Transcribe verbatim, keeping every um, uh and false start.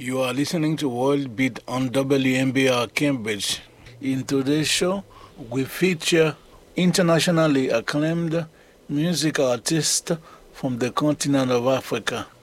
You are listening to World Beat on W M B R Cambridge. In today's show, we feature internationally acclaimed music artists from the continent of Africa.